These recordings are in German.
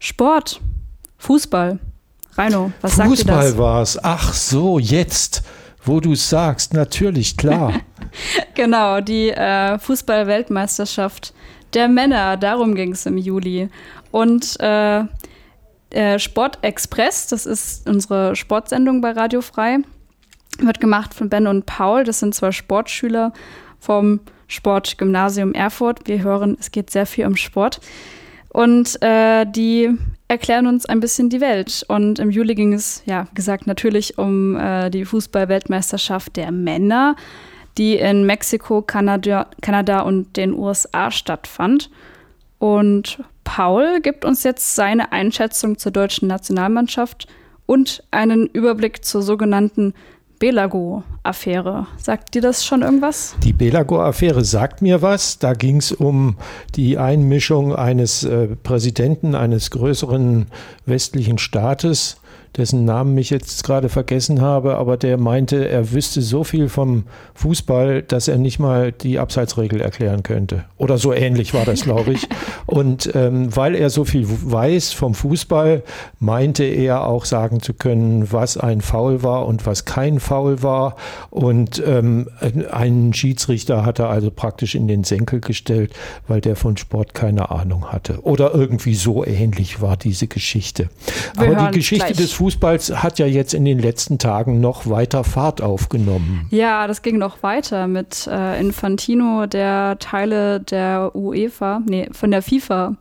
Sport, Fußball. Raino, was sagt dir das? Fußball war's. Ach so, jetzt, wo du es sagst, natürlich, klar. Genau, die Fußball-Weltmeisterschaft der Männer, darum ging es im Juli. Und Sport Express, das ist unsere Sportsendung bei Radio Frei, wird gemacht von Ben und Paul. Das sind zwei Sportschüler vom Sportgymnasium Erfurt. Wir hören, es geht sehr viel um Sport. Und die erklären uns ein bisschen die Welt. Und im Juli ging es, ja, wie gesagt, natürlich um die Fußball-Weltmeisterschaft der Männer, die in Mexiko, Kanada und den USA stattfand. Und Paul gibt uns jetzt seine Einschätzung zur deutschen Nationalmannschaft und einen Überblick zur sogenannten Belago-Affäre. Sagt dir das schon irgendwas? Die Belago-Affäre sagt mir was. Da ging es um die Einmischung eines Präsidenten eines größeren westlichen Staates, dessen Namen ich jetzt gerade vergessen habe, aber der meinte, er wüsste so viel vom Fußball, dass er nicht mal die Abseitsregel erklären könnte. Oder so ähnlich war das, glaube ich. Und weil er so viel weiß vom Fußball, meinte er auch sagen zu können, was ein Foul war und was kein Foul war. Und einen Schiedsrichter hat er also praktisch in den Senkel gestellt, weil der von Sport keine Ahnung hatte. Oder irgendwie so ähnlich war diese Geschichte. Aber die Geschichte des Fußballs hat ja jetzt in den letzten Tagen noch weiter Fahrt aufgenommen. Ja, das ging noch weiter mit Infantino, der Teile der von der FIFA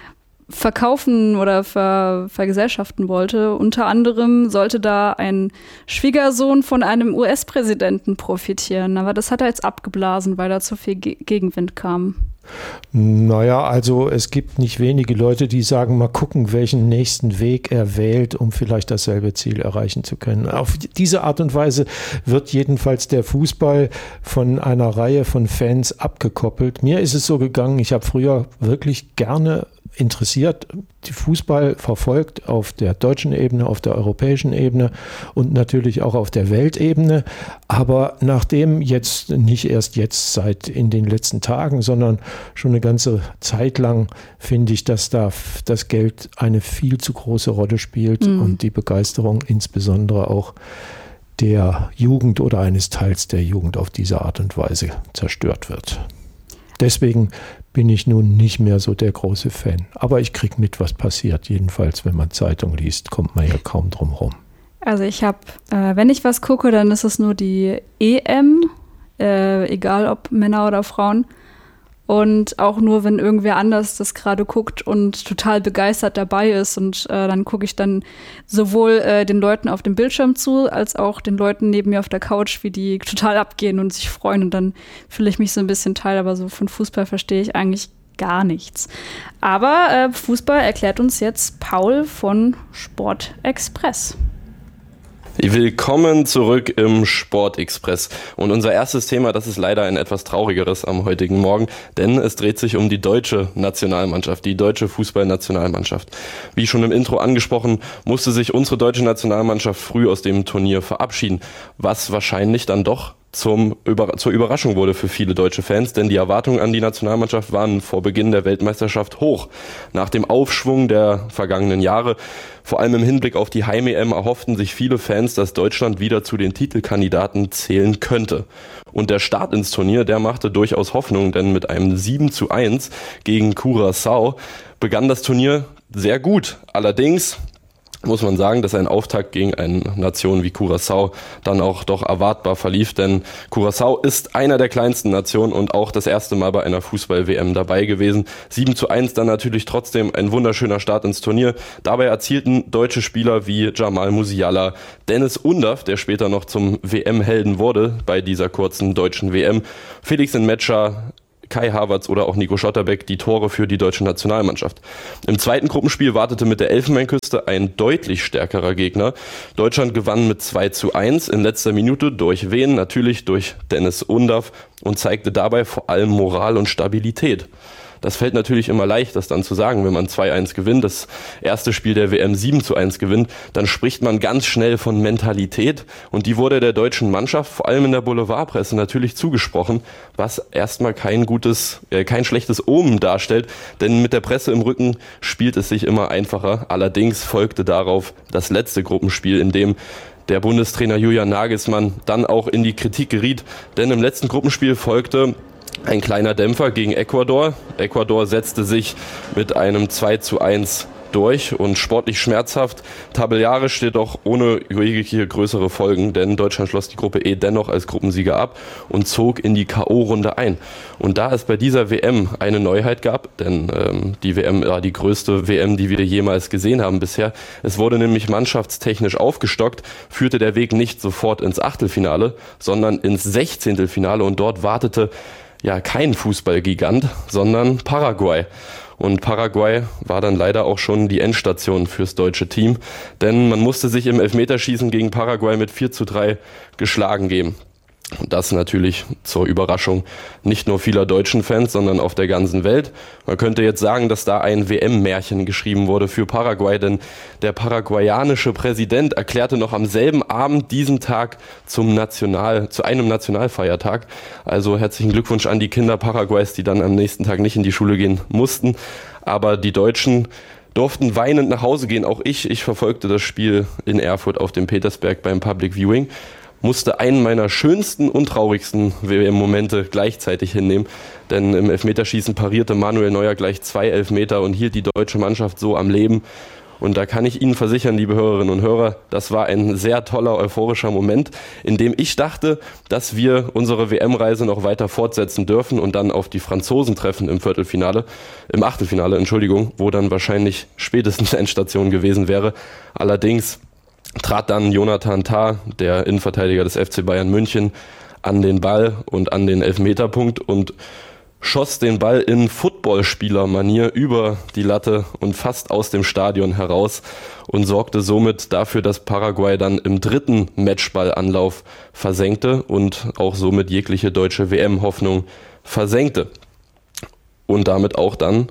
verkaufen oder vergesellschaften wollte. Unter anderem sollte da ein Schwiegersohn von einem US-Präsidenten profitieren. Aber das hat er jetzt abgeblasen, weil da zu viel Gegenwind kam. Naja, also es gibt nicht wenige Leute, die sagen, mal gucken, welchen nächsten Weg er wählt, um vielleicht dasselbe Ziel erreichen zu können. Auf diese Art und Weise wird jedenfalls der Fußball von einer Reihe von Fans abgekoppelt. Mir ist es so gegangen, ich habe früher wirklich gerne interessiert die Fußball verfolgt auf der deutschen Ebene, auf der europäischen Ebene und natürlich auch auf der Weltebene. Aber nachdem jetzt, nicht erst jetzt seit in den letzten Tagen, sondern schon eine ganze Zeit lang, finde ich, dass da das Geld eine viel zu große Rolle spielt und die Begeisterung insbesondere auch der Jugend oder eines Teils der Jugend auf diese Art und Weise zerstört wird. Deswegen bin ich nun nicht mehr so der große Fan. Aber ich kriege mit, was passiert. Jedenfalls, wenn man Zeitung liest, kommt man ja kaum drum rum. Also ich habe, wenn ich was gucke, dann ist es nur die EM, egal ob Männer oder Frauen. Und auch nur, wenn irgendwer anders das gerade guckt und total begeistert dabei ist. Und dann gucke ich dann sowohl den Leuten auf dem Bildschirm zu, als auch den Leuten neben mir auf der Couch, wie die total abgehen und sich freuen. Und dann fühle ich mich so ein bisschen Teil. Aber so von Fußball verstehe ich eigentlich gar nichts. Aber Fußball erklärt uns jetzt Paul von Sport Express. Willkommen zurück im Sportexpress. Und unser erstes Thema, das ist leider ein etwas traurigeres am heutigen Morgen, denn es dreht sich um die deutsche Nationalmannschaft, die deutsche Fußballnationalmannschaft. Wie schon im Intro angesprochen, musste sich unsere deutsche Nationalmannschaft früh aus dem Turnier verabschieden, was wahrscheinlich dann doch zur Überraschung wurde für viele deutsche Fans, denn die Erwartungen an die Nationalmannschaft waren vor Beginn der Weltmeisterschaft hoch. Nach dem Aufschwung der vergangenen Jahre, vor allem im Hinblick auf die Heim-EM, erhofften sich viele Fans, dass Deutschland wieder zu den Titelkandidaten zählen könnte. Und der Start ins Turnier, der machte durchaus Hoffnung, denn mit einem 7:1 gegen Curaçao begann das Turnier sehr gut. Allerdings muss man sagen, dass ein Auftakt gegen eine Nation wie Curaçao dann auch doch erwartbar verlief, denn Curaçao ist einer der kleinsten Nationen und auch das erste Mal bei einer Fußball-WM dabei gewesen. 7:1 dann natürlich trotzdem ein wunderschöner Start ins Turnier. Dabei erzielten deutsche Spieler wie Jamal Musiala, Dennis Undav, der später noch zum WM-Helden wurde bei dieser kurzen deutschen WM, Felix Nmecha, Kai Havertz oder auch Nico Schlotterbeck die Tore für die deutsche Nationalmannschaft. Im zweiten Gruppenspiel wartete mit der Elfenbeinküste ein deutlich stärkerer Gegner. Deutschland gewann mit 2:1 in letzter Minute durch wen? Natürlich durch Dennis Undav und zeigte dabei vor allem Moral und Stabilität. Das fällt natürlich immer leicht, das dann zu sagen, wenn man 2-1 gewinnt, das erste Spiel der WM 7-1 gewinnt, dann spricht man ganz schnell von Mentalität und die wurde der deutschen Mannschaft, vor allem in der Boulevardpresse, natürlich zugesprochen, was erstmal kein schlechtes Omen darstellt, denn mit der Presse im Rücken spielt es sich immer einfacher. Allerdings folgte darauf das letzte Gruppenspiel, in dem der Bundestrainer Julian Nagelsmann dann auch in die Kritik geriet, denn im letzten Gruppenspiel folgte ein kleiner Dämpfer gegen Ecuador. Ecuador setzte sich mit einem 2-1 durch und sportlich schmerzhaft. Tabellarisch jedoch ohne jegliche größere Folgen, denn Deutschland schloss die Gruppe E dennoch als Gruppensieger ab und zog in die K.O.-Runde ein. Und da es bei dieser WM eine Neuheit gab, denn die WM war die größte WM, die wir jemals gesehen haben bisher, es wurde nämlich mannschaftstechnisch aufgestockt, führte der Weg nicht sofort ins Achtelfinale, sondern ins 16. Finale und dort wartete ja kein Fußballgigant, sondern Paraguay. Und Paraguay war dann leider auch schon die Endstation fürs deutsche Team, denn man musste sich im Elfmeterschießen gegen Paraguay mit 4-3 geschlagen geben. Und das natürlich zur Überraschung nicht nur vieler deutschen Fans, sondern auf der ganzen Welt. Man könnte jetzt sagen, dass da ein WM-Märchen geschrieben wurde für Paraguay, denn der paraguayanische Präsident erklärte noch am selben Abend diesen Tag zu einem Nationalfeiertag. Also herzlichen Glückwunsch an die Kinder Paraguays, die dann am nächsten Tag nicht in die Schule gehen mussten. Aber die Deutschen durften weinend nach Hause gehen. Auch ich verfolgte das Spiel in Erfurt auf dem Petersberg beim Public Viewing. Musste einen meiner schönsten und traurigsten WM-Momente gleichzeitig hinnehmen, denn im Elfmeterschießen parierte Manuel Neuer gleich 2 Elfmeter und hielt die deutsche Mannschaft so am Leben. Und da kann ich Ihnen versichern, liebe Hörerinnen und Hörer, das war ein sehr toller, euphorischer Moment, in dem ich dachte, dass wir unsere WM-Reise noch weiter fortsetzen dürfen und dann auf die Franzosen treffen im Achtelfinale, wo dann wahrscheinlich spätestens Endstation gewesen wäre. Allerdings trat dann Jonathan Tah, der Innenverteidiger des FC Bayern München, an den Ball und an den Elfmeterpunkt und schoss den Ball in Footballspielermanier über die Latte und fast aus dem Stadion heraus und sorgte somit dafür, dass Paraguay dann im 3. Matchballanlauf versenkte und auch somit jegliche deutsche WM-Hoffnung versenkte. Und damit auch dann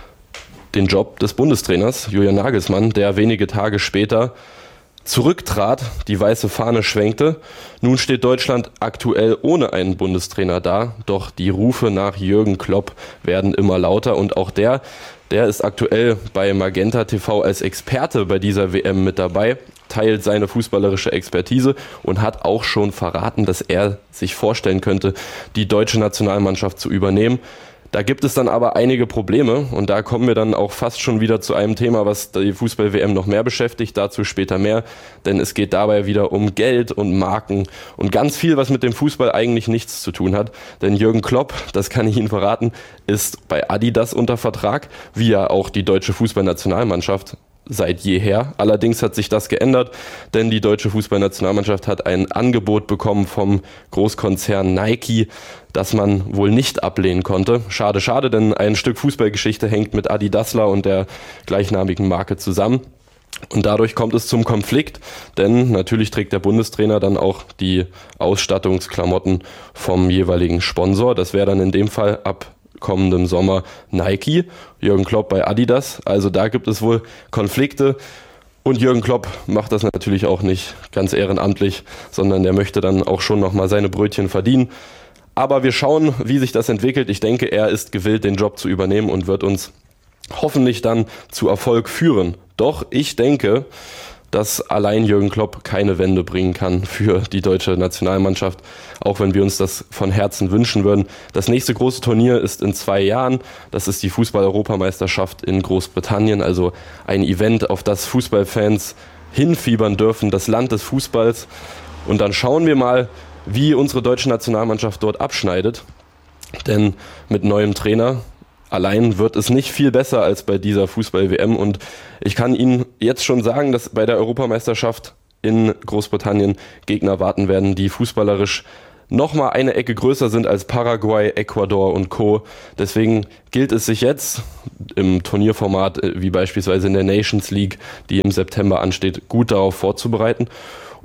den Job des Bundestrainers Julian Nagelsmann, der wenige Tage später zurücktrat, die weiße Fahne schwenkte. Nun steht Deutschland aktuell ohne einen Bundestrainer da, doch die Rufe nach Jürgen Klopp werden immer lauter und auch der ist aktuell bei Magenta TV als Experte bei dieser WM mit dabei, teilt seine fußballerische Expertise und hat auch schon verraten, dass er sich vorstellen könnte, die deutsche Nationalmannschaft zu übernehmen. Da gibt es dann aber einige Probleme und da kommen wir dann auch fast schon wieder zu einem Thema, was die Fußball-WM noch mehr beschäftigt, dazu später mehr, denn es geht dabei wieder um Geld und Marken und ganz viel, was mit dem Fußball eigentlich nichts zu tun hat, denn Jürgen Klopp, das kann ich Ihnen verraten, ist bei Adidas unter Vertrag, wie ja auch die deutsche Fußballnationalmannschaft seit jeher. Allerdings hat sich das geändert, denn die deutsche Fußballnationalmannschaft hat ein Angebot bekommen vom Großkonzern Nike, das man wohl nicht ablehnen konnte. Schade, schade, denn ein Stück Fußballgeschichte hängt mit Adidasler und der gleichnamigen Marke zusammen. Und dadurch kommt es zum Konflikt, denn natürlich trägt der Bundestrainer dann auch die Ausstattungsklamotten vom jeweiligen Sponsor. Das wäre dann in dem Fall ab kommendem Sommer Nike, Jürgen Klopp bei Adidas. Also da gibt es wohl Konflikte. Und Jürgen Klopp macht das natürlich auch nicht ganz ehrenamtlich, sondern der möchte dann auch schon nochmal seine Brötchen verdienen. Aber wir schauen, wie sich das entwickelt. Ich denke, er ist gewillt, den Job zu übernehmen und wird uns hoffentlich dann zu Erfolg führen. Doch ich denke, dass allein Jürgen Klopp keine Wende bringen kann für die deutsche Nationalmannschaft, auch wenn wir uns das von Herzen wünschen würden. Das nächste große Turnier ist in 2 Jahren. Das ist die Fußball-Europameisterschaft in Großbritannien, also ein Event, auf das Fußballfans hinfiebern dürfen, das Land des Fußballs. Und dann schauen wir mal, wie unsere deutsche Nationalmannschaft dort abschneidet. Denn mit neuem Trainer allein wird es nicht viel besser als bei dieser Fußball-WM und ich kann Ihnen jetzt schon sagen, dass bei der Europameisterschaft in Großbritannien Gegner warten werden, die fußballerisch nochmal eine Ecke größer sind als Paraguay, Ecuador und Co. Deswegen gilt es sich jetzt im Turnierformat, wie beispielsweise in der Nations League, die im September ansteht, gut darauf vorzubereiten.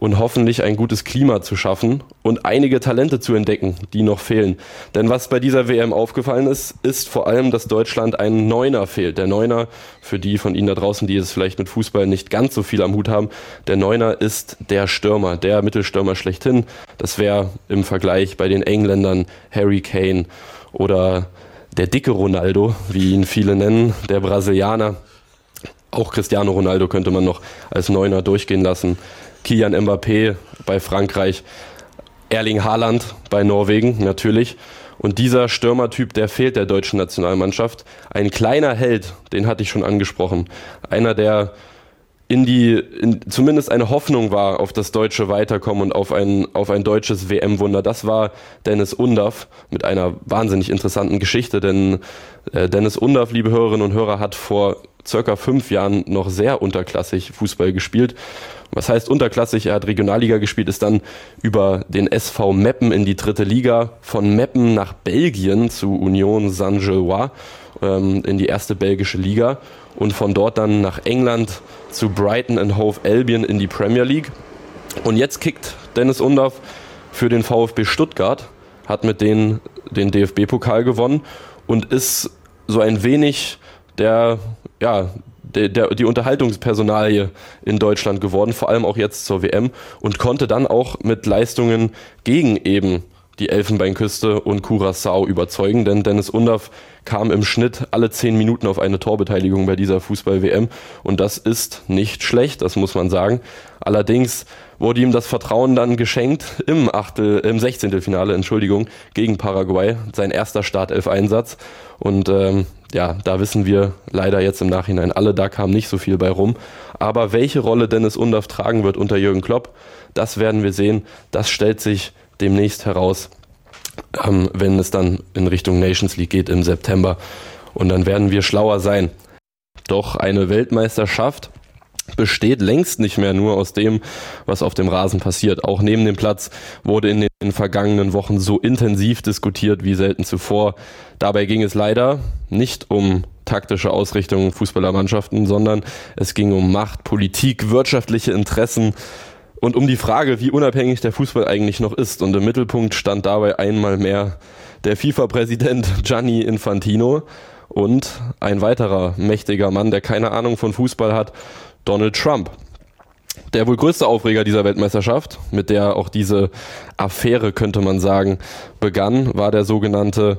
und hoffentlich ein gutes Klima zu schaffen und einige Talente zu entdecken, die noch fehlen. Denn was bei dieser WM aufgefallen ist, ist vor allem, dass Deutschland einen Neuner fehlt. Der Neuner, für die von Ihnen da draußen, die es vielleicht mit Fußball nicht ganz so viel am Hut haben, der Neuner ist der Stürmer, der Mittelstürmer schlechthin. Das wäre im Vergleich bei den Engländern Harry Kane oder der dicke Ronaldo, wie ihn viele nennen, der Brasilianer. Auch Cristiano Ronaldo könnte man noch als Neuner durchgehen lassen. Kylian Mbappé bei Frankreich, Erling Haaland bei Norwegen natürlich. Und dieser Stürmertyp, der fehlt der deutschen Nationalmannschaft. Ein kleiner Held, den hatte ich schon angesprochen. Einer, der zumindest eine Hoffnung war auf das deutsche Weiterkommen und auf ein deutsches WM-Wunder. Das war Deniz Undav mit einer wahnsinnig interessanten Geschichte, denn Deniz Undav, liebe Hörerinnen und Hörer, hat vor circa 5 Jahren noch sehr unterklassig Fußball gespielt. Was heißt unterklassig? Er hat Regionalliga gespielt, ist dann über den SV Meppen in die 3. Liga, von Meppen nach Belgien zu Union Saint-Gilloise in die 1. belgische Liga und von dort dann nach England zu Brighton and Hove Albion in die Premier League. Und jetzt kickt Deniz Undav für den VfB Stuttgart, hat mit denen den DFB-Pokal gewonnen und ist so ein wenig die Unterhaltungspersonalie in Deutschland geworden, vor allem auch jetzt zur WM, und konnte dann auch mit Leistungen gegen eben die Elfenbeinküste und Curaçao überzeugen, denn Deniz Undav kam im Schnitt alle 10 Minuten auf eine Torbeteiligung bei dieser Fußball-WM und das ist nicht schlecht, das muss man sagen. Allerdings wurde ihm das Vertrauen dann geschenkt im 16. Finale, gegen Paraguay, sein erster Startelf-Einsatz und da wissen wir leider jetzt im Nachhinein alle, da kam nicht so viel bei rum. Aber welche Rolle Deniz Undav tragen wird unter Jürgen Klopp, das werden wir sehen, das stellt sich demnächst heraus, wenn es dann in Richtung Nations League geht im September. Und dann werden wir schlauer sein. Doch eine Weltmeisterschaft besteht längst nicht mehr nur aus dem, was auf dem Rasen passiert. Auch neben dem Platz wurde in den vergangenen Wochen so intensiv diskutiert wie selten zuvor. Dabei ging es leider nicht um taktische Ausrichtungen Fußballermannschaften, sondern es ging um Macht, Politik, wirtschaftliche Interessen und um die Frage, wie unabhängig der Fußball eigentlich noch ist. Und im Mittelpunkt stand dabei einmal mehr der FIFA-Präsident Gianni Infantino und ein weiterer mächtiger Mann, der keine Ahnung von Fußball hat, Donald Trump. Der wohl größte Aufreger dieser Weltmeisterschaft, mit der auch diese Affäre, könnte man sagen, begann, war der sogenannte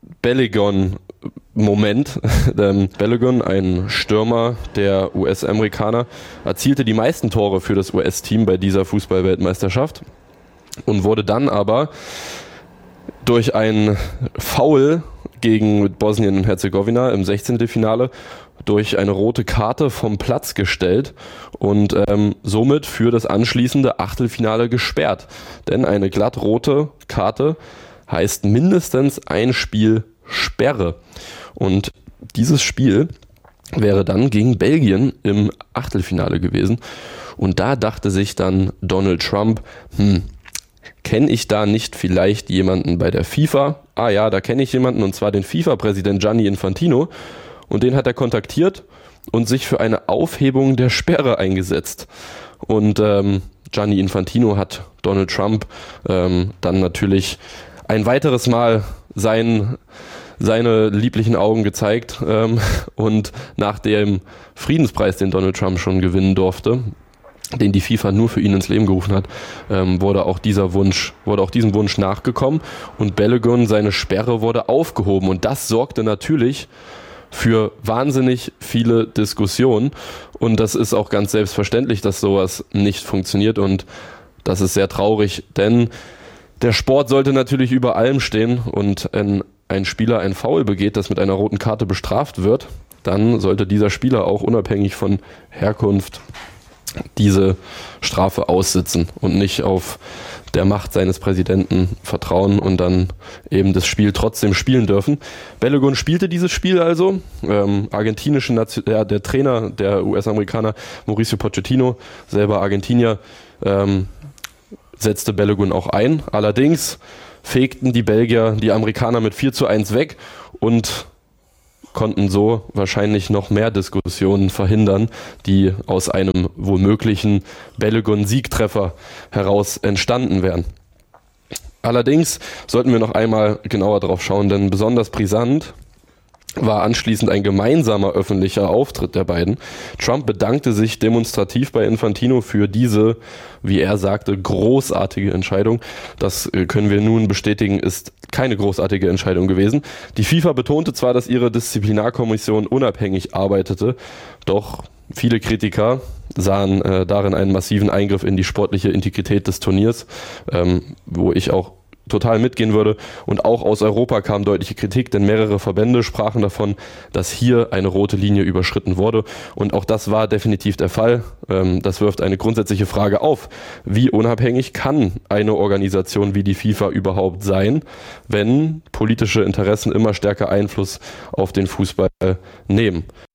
Balogun-Moment. Balogun, ein Stürmer der US-Amerikaner, erzielte die meisten Tore für das US-Team bei dieser Fußball-Weltmeisterschaft und wurde dann aber durch ein Foul gegen Bosnien und Herzegowina im 16. Finale durch eine rote Karte vom Platz gestellt und somit für das anschließende Achtelfinale gesperrt. Denn eine glatt rote Karte heißt mindestens ein Spiel Sperre. Und dieses Spiel wäre dann gegen Belgien im Achtelfinale gewesen. Und da dachte sich dann Donald Trump, kenne ich da nicht vielleicht jemanden bei der FIFA? Ah ja, da kenne ich jemanden, und zwar den FIFA-Präsident Gianni Infantino. Und den hat er kontaktiert und sich für eine Aufhebung der Sperre eingesetzt. Und Gianni Infantino hat Donald Trump dann natürlich ein weiteres Mal seine lieblichen Augen gezeigt. Und nach dem Friedenspreis, den Donald Trump schon gewinnen durfte, den die FIFA nur für ihn ins Leben gerufen hat, wurde auch diesem Wunsch nachgekommen und Balogun, seine Sperre, wurde aufgehoben. Und das sorgte natürlich für wahnsinnig viele Diskussionen und das ist auch ganz selbstverständlich, dass sowas nicht funktioniert und das ist sehr traurig, denn der Sport sollte natürlich über allem stehen und wenn ein Spieler ein Foul begeht, das mit einer roten Karte bestraft wird, dann sollte dieser Spieler auch unabhängig von Herkunft diese Strafe aussitzen und nicht auf der Macht seines Präsidenten vertrauen und dann eben das Spiel trotzdem spielen dürfen. Balogun spielte dieses Spiel also. Der Trainer, der US-Amerikaner Mauricio Pochettino, selber Argentinier, setzte Balogun auch ein. Allerdings fegten die Belgier die Amerikaner mit 4:1 weg und konnten so wahrscheinlich noch mehr Diskussionen verhindern, die aus einem womöglichen Balogun-Siegtreffer heraus entstanden wären. Allerdings sollten wir noch einmal genauer drauf schauen, denn besonders brisant war anschließend ein gemeinsamer öffentlicher Auftritt der beiden. Trump bedankte sich demonstrativ bei Infantino für diese, wie er sagte, großartige Entscheidung. Das können wir nun bestätigen, ist keine großartige Entscheidung gewesen. Die FIFA betonte zwar, dass ihre Disziplinarkommission unabhängig arbeitete, doch viele Kritiker sahen darin einen massiven Eingriff in die sportliche Integrität des Turniers, wo ich auch total mitgehen würde. Und auch aus Europa kam deutliche Kritik, denn mehrere Verbände sprachen davon, dass hier eine rote Linie überschritten wurde. Und auch das war definitiv der Fall. Das wirft eine grundsätzliche Frage auf. Wie unabhängig kann eine Organisation wie die FIFA überhaupt sein, wenn politische Interessen immer stärker Einfluss auf den Fußball nehmen?